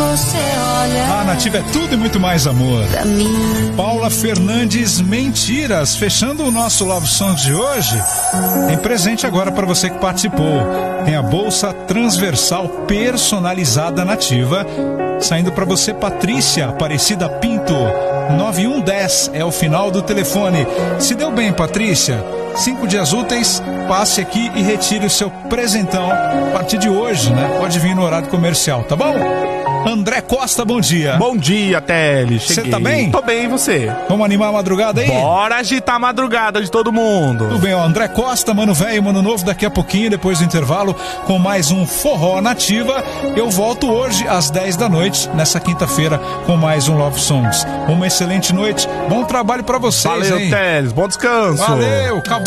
você olha. A Nativa é tudo e muito mais amor. Pra mim. Paula Fernandes, Mentiras. Fechando o nosso Love Songs de hoje, tem presente agora para você que participou. Tem a bolsa transversal personalizada Nativa. Saindo para você, Patrícia Aparecida Pinto. 9110 é o final do telefone. Se deu bem, Patrícia? 5 dias úteis, passe aqui e retire o seu presentão a partir de hoje, né? Pode vir no horário comercial, tá bom? André Costa, bom dia. Bom dia, Teles. Você tá bem? Tô bem, e você? Vamos animar a madrugada aí? Bora agitar a madrugada de todo mundo. Tudo bem, ó. André Costa, Mano Velho, Mano Novo, daqui a pouquinho, depois do intervalo, com mais um Forró Nativa. Eu volto hoje às 10 da noite, nessa quinta-feira, com mais um Love Songs. Uma excelente noite, bom trabalho pra vocês, Valeu, hein? Teles, bom descanso. Valeu, acabou.